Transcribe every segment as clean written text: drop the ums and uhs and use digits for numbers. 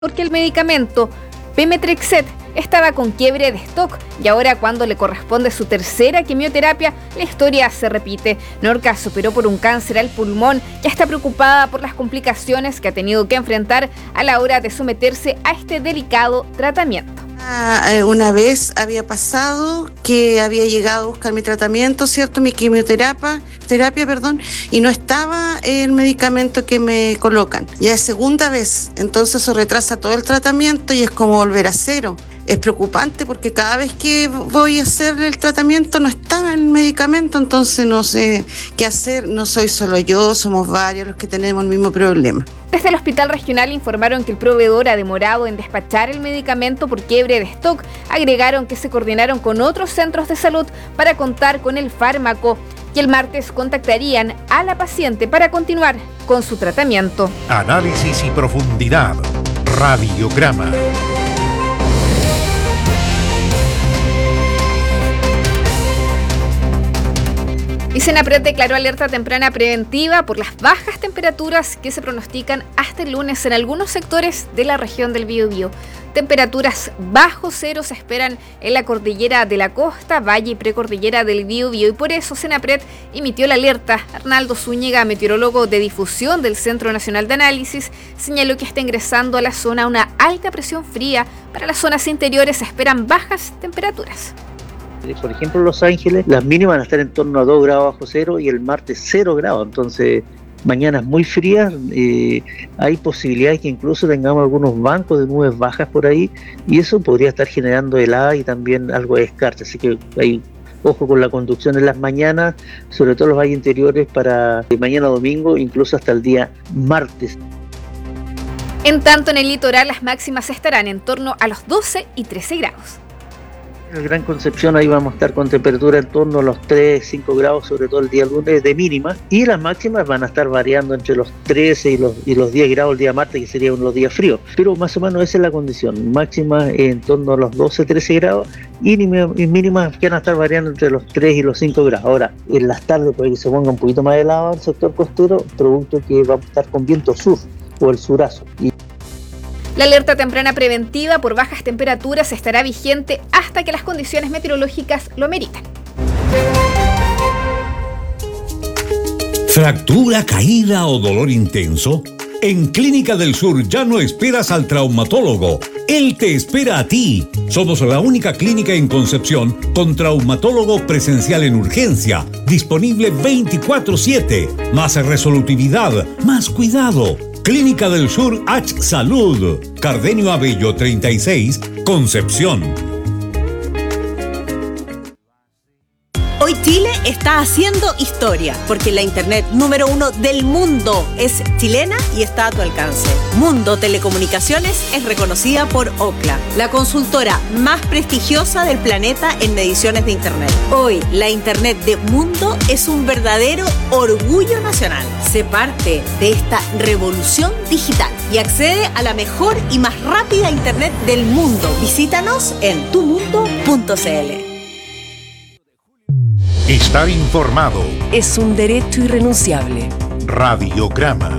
porque el medicamento Pemetrexed estaba con quiebre de stock y ahora, cuando le corresponde su tercera quimioterapia, la historia se repite. Norca superó por un cáncer al pulmón y está preocupada por las complicaciones que ha tenido que enfrentar a la hora de someterse a este delicado tratamiento. Una vez había pasado que había llegado a buscar mi tratamiento, ¿cierto? Mi quimioterapia, y no estaba el medicamento que me colocan. Ya es segunda vez, entonces se retrasa todo el tratamiento y es como volver a cero. Es preocupante porque cada vez que voy a hacer el tratamiento no está el medicamento, entonces no sé qué hacer. No soy solo yo, somos varios los que tenemos el mismo problema. Desde el hospital regional informaron que el proveedor ha demorado en despachar el medicamento por quiebre de stock. Agregaron que se coordinaron con otros centros de salud para contar con el fármaco y el martes contactarían a la paciente para continuar con su tratamiento. Análisis y profundidad. Radiograma. Y Senapred declaró alerta temprana preventiva por las bajas temperaturas que se pronostican hasta el lunes en algunos sectores de la región del Biobío. Temperaturas bajo cero se esperan en la cordillera de la costa, valle y precordillera del Biobío, y por eso Senapred emitió la alerta. Arnaldo Zúñiga, meteorólogo de difusión del Centro Nacional de Análisis, señaló que está ingresando a la zona una alta presión fría. Para las zonas interiores se esperan bajas temperaturas. Por ejemplo, en Los Ángeles, las mínimas van a estar en torno a 2 grados bajo cero y el martes 0 grados. Entonces, mañanas muy frías, hay posibilidades que incluso tengamos algunos bancos de nubes bajas por ahí, y eso podría estar generando helada y también algo de escarcha. Así que hay ojo con la conducción en las mañanas, sobre todo los valles interiores, para mañana domingo, incluso hasta el día martes. En tanto, en el litoral las máximas estarán en torno a los 12 y 13 grados. En el Gran Concepción ahí vamos a estar con temperatura en torno a los 3-5 grados, sobre todo el día lunes, de mínima, y las máximas van a estar variando entre los 13 y los 10 grados el día martes, que serían los días fríos, pero más o menos esa es la condición, máximas en torno a los 12-13 grados y mínimas que van a estar variando entre los 3 y los 5 grados. Ahora, en las tardes puede que se ponga un poquito más helado el sector costero, producto que va a estar con viento sur o el surazo. La alerta temprana preventiva por bajas temperaturas estará vigente hasta que las condiciones meteorológicas lo meriten. ¿Fractura, caída o dolor intenso? En Clínica del Sur ya no esperas al traumatólogo. Él te espera a ti. Somos la única clínica en Concepción con traumatólogo presencial en urgencia, disponible 24/7. Más resolutividad, más cuidado. Clínica del Sur H Salud, Cardenio Abello 36, Concepción. Hoy Chile está haciendo historia, porque la internet número 1 del mundo es chilena y está a tu alcance. Mundo Telecomunicaciones es reconocida por Ookla, la consultora más prestigiosa del planeta en mediciones de internet. Hoy, la internet de Mundo es un verdadero orgullo nacional. Sé parte de esta revolución digital y accede a la mejor y más rápida internet del mundo. Visítanos en tumundo.cl. Estar informado es un derecho irrenunciable. Radiograma.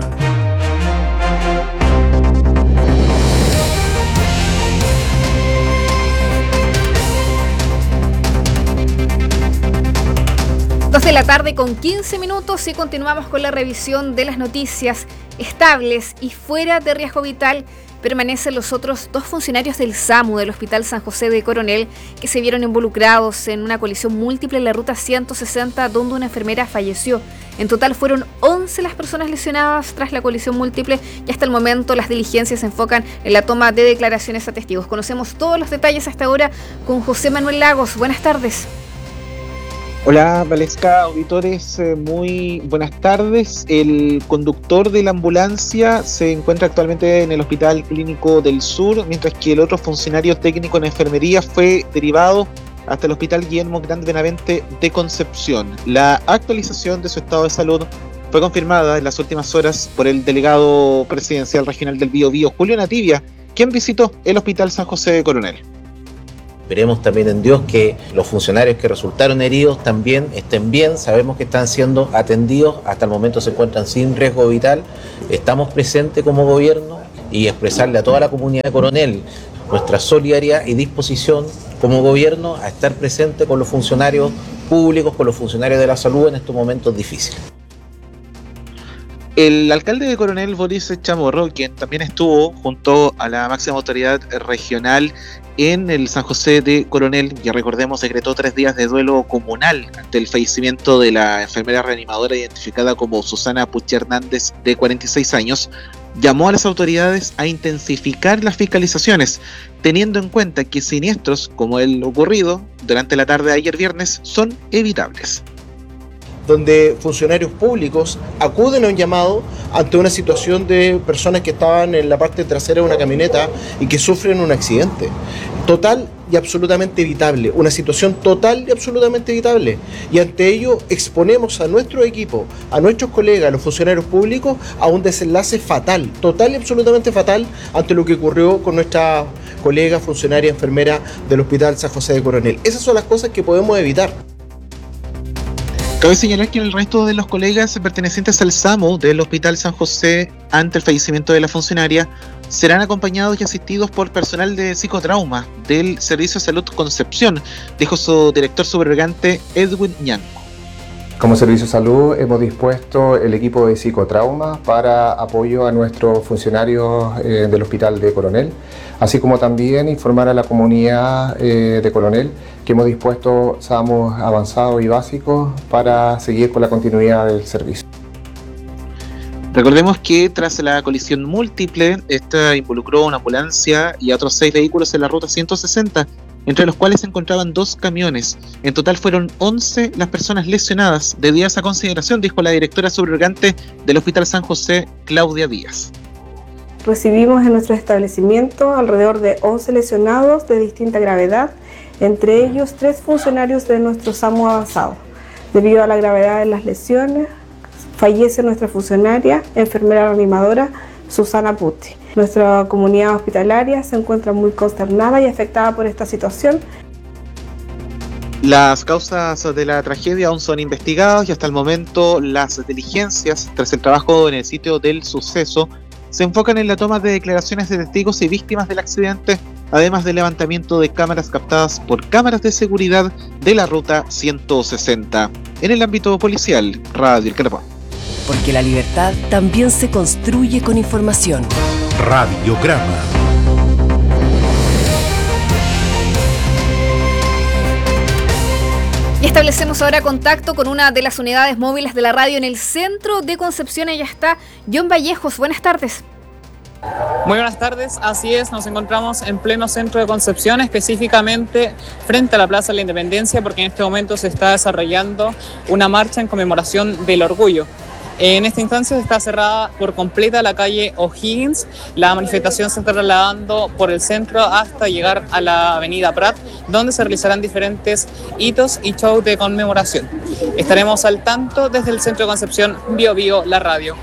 Dos de la tarde con 15 minutos y continuamos con la revisión de las noticias. Estables y fuera de riesgo vital permanecen los otros 2 funcionarios del SAMU del Hospital San José de Coronel que se vieron involucrados en una colisión múltiple en la ruta 160 donde una enfermera falleció. En total fueron 11 las personas lesionadas tras la colisión múltiple y hasta el momento las diligencias se enfocan en la toma de declaraciones a testigos. Conocemos todos los detalles hasta ahora con José Manuel Lagos. Buenas tardes. Hola Valesca, auditores, muy buenas tardes. El conductor de la ambulancia se encuentra actualmente en el Hospital Clínico del Sur, mientras que el otro funcionario técnico en enfermería fue derivado hasta el Hospital Guillermo Grande Benavente de Concepción. La actualización de su estado de salud fue confirmada en las últimas horas por el delegado presidencial regional del Biobío, Julio Nativia, quien visitó el Hospital San José de Coronel. Esperemos también en Dios que los funcionarios que resultaron heridos también estén bien. Sabemos que están siendo atendidos, hasta el momento se encuentran sin riesgo vital. Estamos presentes como gobierno y expresarle a toda la comunidad de Coronel nuestra solidaridad y disposición como gobierno a estar presente con los funcionarios públicos, con los funcionarios de la salud en estos momentos difíciles. El alcalde de Coronel, Boris Chamorro, quien también estuvo junto a la máxima autoridad regional en el San José de Coronel, ya recordemos, decretó 3 días de duelo comunal ante el fallecimiento de la enfermera reanimadora identificada como Susana Puche Hernández, de 46 años, llamó a las autoridades a intensificar las fiscalizaciones, teniendo en cuenta que siniestros como el ocurrido durante la tarde de ayer viernes son evitables. Donde funcionarios públicos acuden a un llamado ante una situación de personas que estaban en la parte trasera de una camioneta y que sufren un accidente. Total y absolutamente evitable, una situación total y absolutamente evitable. Y ante ello exponemos a nuestro equipo, a nuestros colegas, a los funcionarios públicos, a un desenlace fatal, total y absolutamente fatal, ante lo que ocurrió con nuestra colega funcionaria enfermera del Hospital San José de Coronel. Esas son las cosas que podemos evitar. Cabe señalar que el resto de los colegas pertenecientes al SAMU del Hospital San José ante el fallecimiento de la funcionaria serán acompañados y asistidos por personal de psicotrauma del Servicio de Salud Concepción, dijo su director subrogante Edwin Ñanco. Como Servicio de Salud hemos dispuesto el equipo de psicotrauma para apoyo a nuestros funcionarios del Hospital de Coronel, así como también informar a la comunidad de Coronel que hemos dispuesto SAMU avanzados y básicos para seguir con la continuidad del servicio. Recordemos que tras la colisión múltiple, esta involucró una ambulancia y a otros 6 vehículos en la ruta 160, entre los cuales se encontraban 2 camiones. En total fueron 11 las personas lesionadas, debidas a consideración, dijo la directora subrogante del Hospital San José, Claudia Díaz. Recibimos en nuestro establecimiento alrededor de 11 lesionados de distinta gravedad, entre ellos 3 funcionarios de nuestro SAMU avanzado. Debido a la gravedad de las lesiones, fallece nuestra funcionaria, enfermera reanimadora, Susana Puche. Nuestra comunidad hospitalaria se encuentra muy consternada y afectada por esta situación. Las causas de la tragedia aún son investigadas y hasta el momento las diligencias tras el trabajo en el sitio del suceso se enfocan en la toma de declaraciones de testigos y víctimas del accidente, además del levantamiento de cámaras captadas por cámaras de seguridad de la ruta 160. En el ámbito policial, Radio El Carapón. Porque la libertad también se construye con información. Radiograma. Y establecemos ahora contacto con una de las unidades móviles de la radio en el centro de Concepción. Allá está John Vallejos. Buenas tardes. Muy buenas tardes, así es, nos encontramos en pleno centro de Concepción, específicamente frente a la Plaza de la Independencia, porque en este momento se está desarrollando una marcha en conmemoración del orgullo. En esta instancia está cerrada por completa la calle O'Higgins. La manifestación se está trasladando por el centro hasta llegar a la avenida Prat, donde se realizarán diferentes hitos y shows de conmemoración. Estaremos al tanto desde el centro de Concepción, Bio Bio, la radio.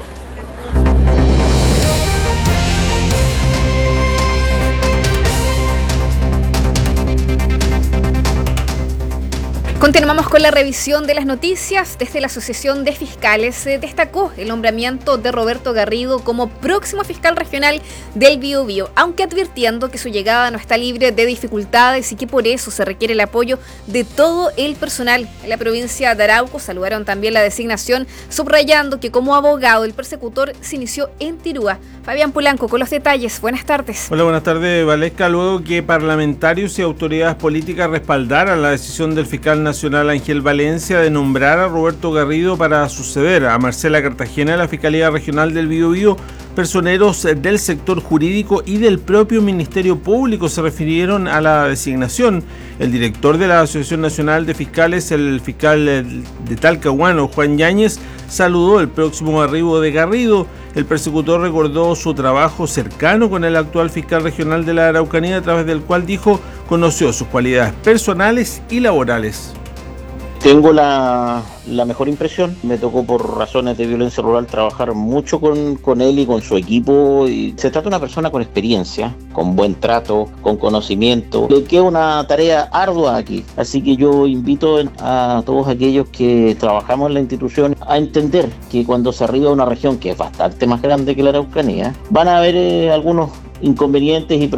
Continuamos con la revisión de las noticias. Desde la Asociación de Fiscales se destacó el nombramiento de Roberto Garrido como próximo fiscal regional del Biobío, aunque advirtiendo que su llegada no está libre de dificultades y que por eso se requiere el apoyo de todo el personal. En la provincia de Arauco saludaron también la designación, subrayando que como abogado el persecutor se inició en Tirúa. Fabián Pulanco con los detalles. Buenas tardes. Hola, buenas tardes, Valesca. Luego que parlamentarios y autoridades políticas respaldaran la decisión del fiscal nacional Ángel Valencia de nombrar a Roberto Garrido para suceder a Marcela Cartagena en la Fiscalía Regional del Biobío, personeros del sector jurídico y del propio Ministerio Público se refirieron a la designación. El director de la Asociación Nacional de Fiscales, el fiscal de Talcahuano, Juan Yáñez, saludó el próximo arribo de Garrido. El persecutor recordó su trabajo cercano con el actual fiscal regional de la Araucanía, a través del cual dijo conoció sus cualidades personales y laborales. Tengo la mejor impresión. Me tocó por razones de violencia rural trabajar mucho con él y con su equipo. Y se trata de una persona con experiencia, con buen trato, con conocimiento. Le queda una tarea ardua aquí. Así que yo invito a todos aquellos que trabajamos en la institución a entender que cuando se arriba una región que es bastante más grande que la Araucanía, van a haber algunos inconvenientes y